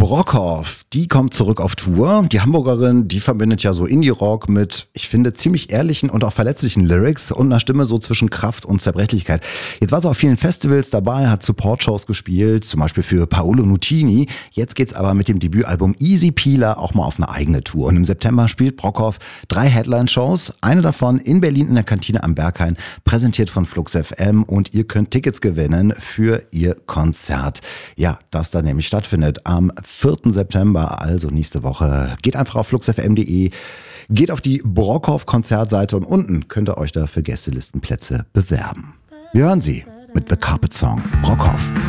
Brockhoff, die kommt zurück auf Tour. Die Hamburgerin, die verbindet ja so Indie-Rock mit, ich finde, ziemlich ehrlichen und auch verletzlichen Lyrics und einer Stimme so zwischen Kraft und Zerbrechlichkeit. Jetzt war sie auf vielen Festivals dabei, hat Support-Shows gespielt, zum Beispiel für Paolo Nutini. Jetzt geht's aber mit dem Debütalbum Easy Peeler auch mal auf eine eigene Tour. Und im September spielt Brockhoff 3 Headline-Shows, eine davon in Berlin in der Kantine am Berghain, präsentiert von Flux FM, und ihr könnt Tickets gewinnen für ihr Konzert. Ja, das da nämlich stattfindet am 4. September, also nächste Woche. Geht einfach auf fluxfm.de, geht auf die Brockhoff-Konzertseite und unten könnt ihr euch da für Gästelistenplätze bewerben. Wir hören sie mit The Carpet Song. Brockhoff.